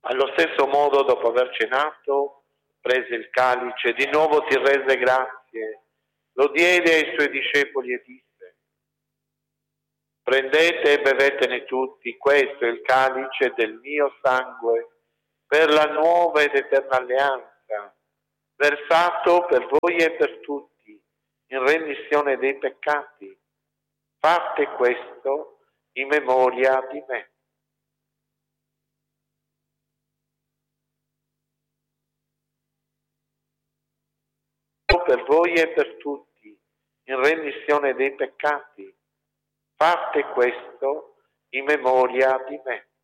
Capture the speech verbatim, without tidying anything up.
Allo stesso modo, dopo aver cenato, prese il calice, di nuovo ti rese grazie, lo diede ai suoi discepoli e disse: prendete e bevetene tutti, questo è il calice del mio sangue, per la nuova ed eterna alleanza, versato per voi e per tutti, in remissione dei peccati. Fate questo in memoria di me. Per voi e per tutti, in remissione dei peccati. Fate questo in memoria di me.